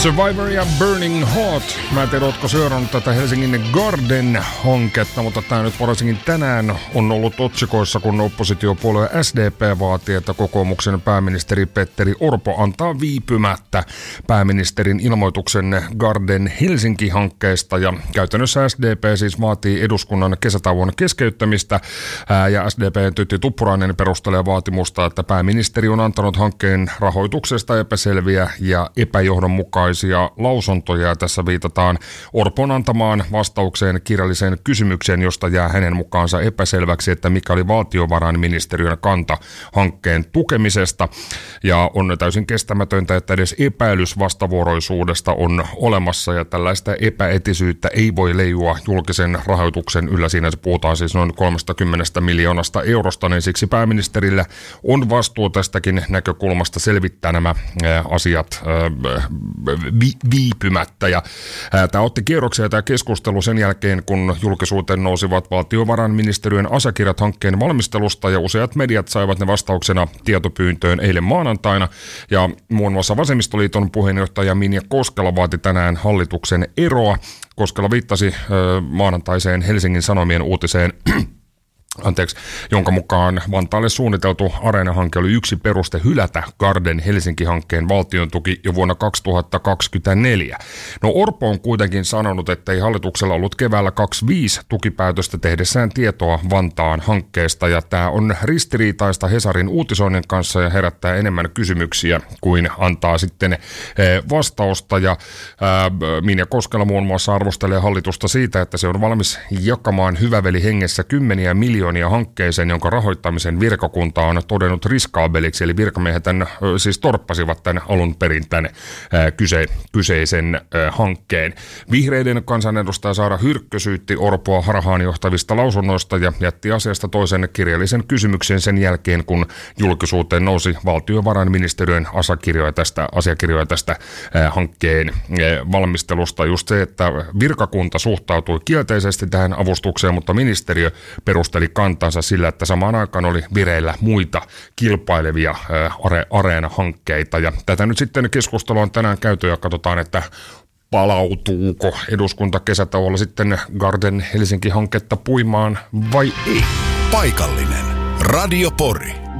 Survivor ja Burning Hot. Mä en tiedä, ootko seurannut tätä Helsingin Garden-hanketta, mutta tämä nyt varsinkin tänään on ollut otsikoissa, kun oppositiopuolue SDP vaatii, että kokoomuksen pääministeri Petteri Orpo antaa viipymättä pääministerin ilmoituksen Garden Helsinki-hankkeesta. Ja käytännössä SDP siis vaatii eduskunnan kesätauon keskeyttämistä, ja SDP:n Tytti Tuppurainen perustelee vaatimusta, että pääministeri on antanut hankkeen rahoituksesta epäselviä ja epäjohdonmukaisia lausuntoja. Tässä viitataan Orpon antamaan vastaukseen kirjalliseen kysymykseen, josta jää hänen mukaansa epäselväksi, että mikä oli valtiovarainministeriön kanta hankkeen tukemisesta. Ja on täysin kestämätöntä, että edes epäilys vastavuoroisuudesta on olemassa, ja tällaista epäetisyyttä ei voi leijua julkisen rahoituksen yllä. Siinä puhutaan siis noin 30 miljoonasta eurosta, niin siksi pääministerillä on vastuu tästäkin näkökulmasta selvittää nämä asiat viipymättä. Ja tämä otti kierroksia tämä keskustelu sen jälkeen, kun julkisuuteen nousivat valtiovarainministeriön asiakirjat hankkeen valmistelusta, ja useat mediat saivat ne vastauksena tietopyyntöön eilen maanantaina. Ja muun muassa Vasemmistoliiton puheenjohtaja Minja Koskela vaati tänään hallituksen eroa. Koskela viittasi maanantaiseen Helsingin Sanomien uutiseen, jonka mukaan Vantaalle suunniteltu Areena-hanke oli yksi peruste hylätä Garden Helsinki-hankkeen valtion tuki jo vuonna 2024. No Orpo on kuitenkin sanonut, että ei hallituksella ollut keväällä 25 tukipäätöstä tehdessään tietoa Vantaan hankkeesta, ja tämä on ristiriitaista Hesarin uutisoinnin kanssa ja herättää enemmän kysymyksiä kuin antaa sitten vastausta. Ja Minja Koskela muun muassa arvostelee hallitusta siitä, että se on valmis jakamaan hyväveli hengessä kymmeniä miljoonia hankkeeseen, jonka rahoittamisen virkakunta on todennut riskaabeliksi, eli virkamiehet siis torppasivat tämän alun perin tämän kyseisen hankkeen. Vihreiden kansanedustaja Saara Hyrkkö syytti Orpoa harhaanjohtavista lausunnoista ja jätti asiasta toisen kirjallisen kysymyksen sen jälkeen, kun julkisuuteen nousi valtiovarainministeriön asiakirjoja tästä hankkeen valmistelusta. Just se, että virkakunta suhtautui kielteisesti tähän avustukseen, mutta ministeriö perusteli kantansa sillä, että samaan aikaan oli vireillä muita kilpailevia Areena-hankkeita. Ja tätä nyt sitten keskustelua on tänään käyty, ja katsotaan, että palautuuko eduskunta kesätauolla sitten Garden Helsinki-hanketta puimaan vai ei. Paikallinen Radio Pori.